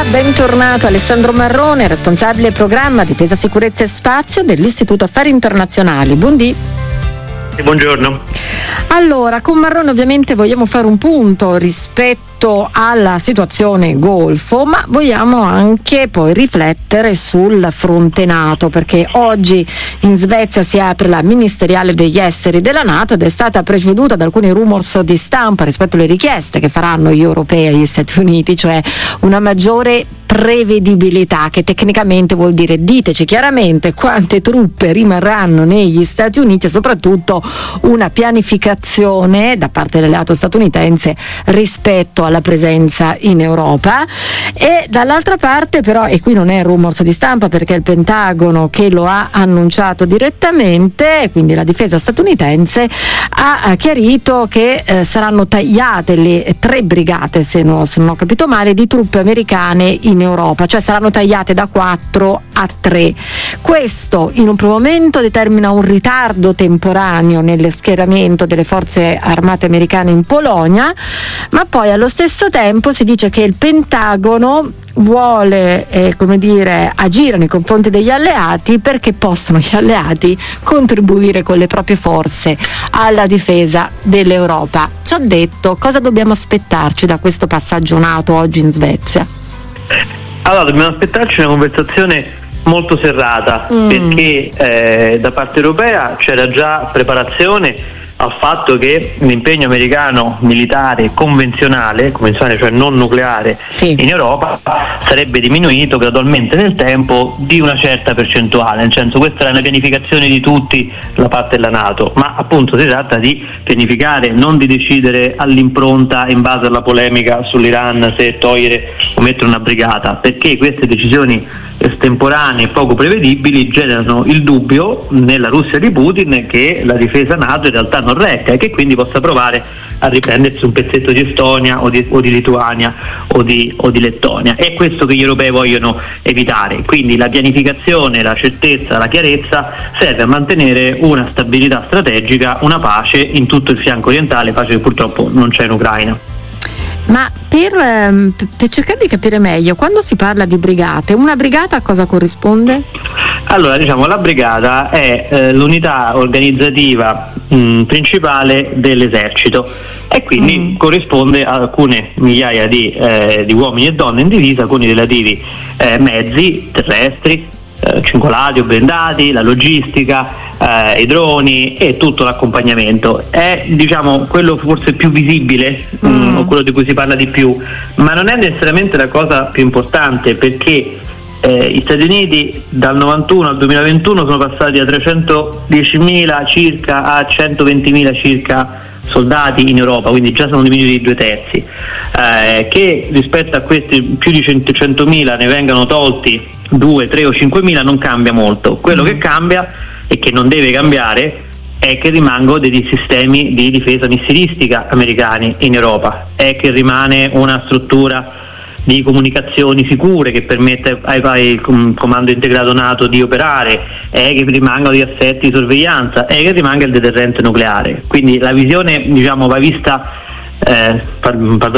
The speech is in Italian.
bentornato Alessandro Marrone, responsabile programma Difesa, Sicurezza e Spazio dell'Istituto Affari Internazionali. Buondì. Buongiorno. Allora, con Marrone ovviamente vogliamo fare un punto rispetto alla situazione Golfo, ma vogliamo anche poi riflettere sul fronte NATO, perché oggi in Svezia si apre la ministeriale degli esteri della NATO ed è stata preceduta da alcuni rumors di stampa rispetto alle richieste che faranno gli europei agli Stati Uniti, cioè una maggiore prevedibilità, che tecnicamente vuol dire diteci chiaramente quante truppe rimarranno negli Stati Uniti e soprattutto una pianificazione da parte dell'alleato statunitense rispetto alla presenza in Europa. E dall'altra parte però, e qui non è rumors di stampa perché è il Pentagono che lo ha annunciato direttamente, quindi la difesa statunitense ha chiarito che saranno tagliate le 3 brigate, se non ho capito male, di truppe americane in Europa, cioè saranno tagliate da 4 a 3. Questo in un primo momento determina un ritardo temporaneo nel schieramento delle forze armate americane in Polonia, ma poi allo stesso tempo si dice che il Pentagono vuole agire nei confronti degli alleati perché possono gli alleati contribuire con le proprie forze alla difesa dell'Europa. Ci ho detto, cosa dobbiamo aspettarci da questo passaggio NATO oggi in Svezia? Allora, dobbiamo aspettarci una conversazione molto serrata, perché da parte europea c'era già preparazione al fatto che l'impegno americano militare convenzionale, cioè non nucleare, in Europa sarebbe diminuito gradualmente nel tempo di una certa percentuale, nel senso, questa era una pianificazione di tutti la parte della NATO, ma appunto si tratta di pianificare, non di decidere all'impronta in base alla polemica sull'Iran se togliere o mettere una brigata, perché queste decisioni estemporanee e poco prevedibili generano il dubbio nella Russia di Putin che la difesa NATO in realtà non regga e che quindi possa provare a riprendersi un pezzetto di Estonia o di Lituania o di Lettonia. È questo che gli europei vogliono evitare, quindi la pianificazione, la certezza, la chiarezza serve a mantenere una stabilità strategica, una pace in tutto il fianco orientale, pace che purtroppo non c'è in Ucraina. Ma per cercare di capire meglio, quando si parla di brigate, una brigata a cosa corrisponde? Allora, la brigata è l'unità organizzativa principale dell'esercito e quindi corrisponde a alcune migliaia di uomini e donne in divisa con i relativi mezzi terrestri, cingolati o blindati, la logistica, i droni e tutto l'accompagnamento. È quello forse più visibile o quello di cui si parla di più, ma non è necessariamente la cosa più importante, perché gli Stati Uniti dal 91 al 2021 sono passati da 310.000 circa a 120.000 circa soldati in Europa, quindi già sono diminuiti di 2/3, che rispetto a questi più di 100.000 ne vengano tolti 2, 3 o 5.000 non cambia molto. Quello che cambia e che non deve cambiare è che rimangono dei sistemi di difesa missilistica americani in Europa, è che rimane una struttura di comunicazioni sicure che permette al comando integrato NATO di operare, è che rimangano gli assetti di sorveglianza, è che rimanga il deterrente nucleare. Quindi la visione va vista